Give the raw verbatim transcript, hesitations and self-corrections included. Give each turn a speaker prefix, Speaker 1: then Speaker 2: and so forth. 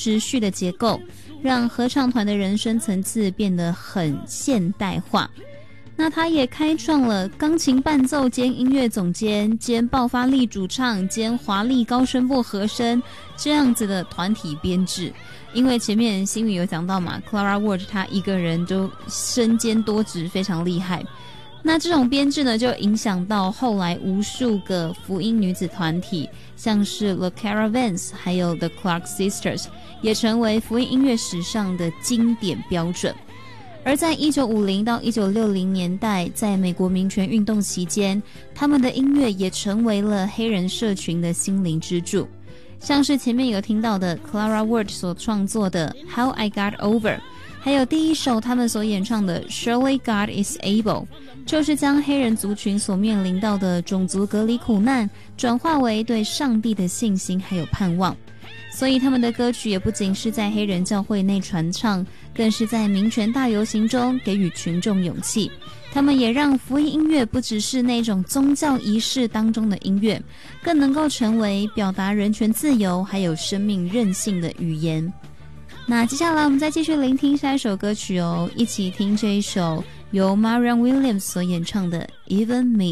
Speaker 1: 时序的结构，让合唱团的人声层次变得很现代化。那他也开创了钢琴伴奏兼音乐总监兼爆发力主唱兼华丽高声部和声这样子的团体编制。因为前面新宇有讲到嘛 Clara Ward 她一个人就身兼多职，非常厉害。那这种编制呢，就影响到后来无数个福音女子团体，像是 The Caravans 还有 The Clark Sisters， 也成为福音音乐史上的经典标准。而在一九五零到一九六零年代，在美国民权运动期间，他们的音乐也成为了黑人社群的心灵支柱。像是前面有听到的 Clara Ward 所创作的 How I Got Over， 还有第一首他们所演唱的 Surely God is Able， 就是将黑人族群所面临到的种族隔离苦难转化为对上帝的信心还有盼望。所以他们的歌曲也不仅是在黑人教会内传唱，更是在民权大游行中给予群众勇气。他们也让福音音乐不只是那种宗教仪式当中的音乐，更能够成为表达人权自由还有生命韧性的语言。那接下来我们再继续聆听下一首歌曲哦，一起听这一首由 Marianne Williams 所演唱的 Even Me。